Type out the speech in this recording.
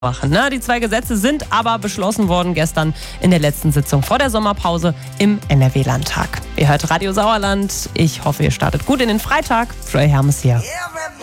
machen. Die 2 Gesetze sind aber beschlossen worden gestern in der letzten Sitzung vor der Sommerpause im NRW-Landtag. Ihr hört Radio Sauerland. Ich hoffe, ihr startet gut in den Freitag. Trey Hermes hier.